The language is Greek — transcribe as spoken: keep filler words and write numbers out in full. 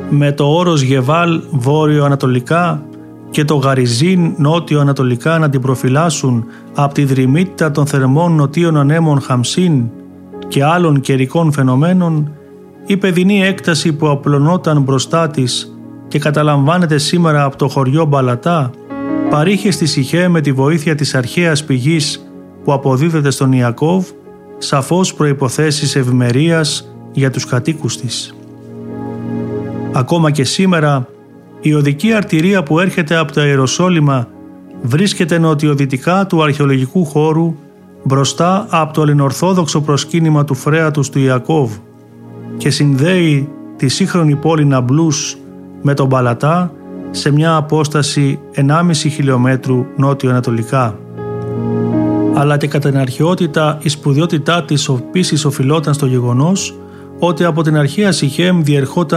με το όρος Γεβάλ βόρειο-ανατολικά και το Γαριζίν νότιο-ανατολικά να την προφυλάσσουν από τη δρυμύτητα των θερμών νοτίων ανέμων Χαμσίν και άλλων καιρικών φαινομένων, η παιδινή έκταση που απλωνόταν μπροστά της και καταλαμβάνεται σήμερα από το χωριό Μπαλατά, παρήχε στη Σιχέ με τη βοήθεια της αρχαίας πηγής που αποδίδεται στον Ιακώβ σαφώς προϋποθέσεις ευημερίας για τους κατοίκους της. Ακόμα και σήμερα, η οδική αρτηρία που έρχεται από τα Ιεροσόλυμα βρίσκεται νοτιοδυτικά του αρχαιολογικού χώρου, μπροστά από το ελληνορθόδοξο προσκύνημα του φρέατος του Ιακώβ και συνδέει τη σύγχρονη πόλη Ναμπλούς με τον Μπαλατά σε μια απόσταση ενάμιση χιλιόμετρου νότιο-ανατολικά. Αλλά και κατά την αρχαιότητα η σπουδαιότητά της επίσης οφειλόταν στο γεγονός ότι από την αρχαία Σιχέμ διερχόταν